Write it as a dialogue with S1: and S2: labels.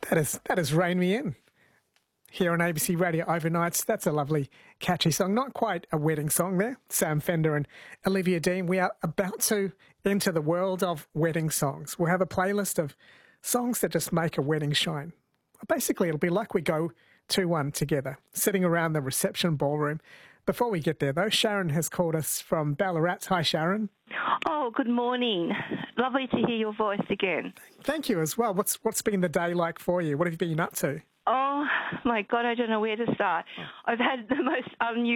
S1: That is Rain Me In here on ABC Radio Overnights. That's a lovely, catchy song. Not quite a wedding song there. Sam Fender and Olivia Dean. We are about to enter the world of wedding songs. We'll have a playlist of songs that just make a wedding shine. Basically, it'll be like we go to one together, sitting around the reception ballroom. Before we get there, though, Sharon has called us from Ballarat. Hi, Sharon.
S2: Oh, good morning. Lovely to hear your voice again.
S1: Thank you as well. What's been the day like for you? What have you been up to?
S2: Oh, my God, I don't know where to start. I've had the most unusual